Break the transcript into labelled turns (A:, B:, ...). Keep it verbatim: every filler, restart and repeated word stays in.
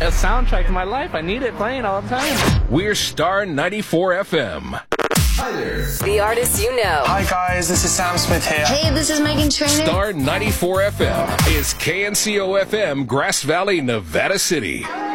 A: a soundtrack to my life. I need it playing all the time.
B: We're Star ninety-four F M.
C: Hi there.
D: The artists you know.
E: Hi guys, this is Sam Smith here.
F: Hey, this is Megan Trainor.
B: Star ninety-four F M is K N C O F M, Grass Valley, Nevada City.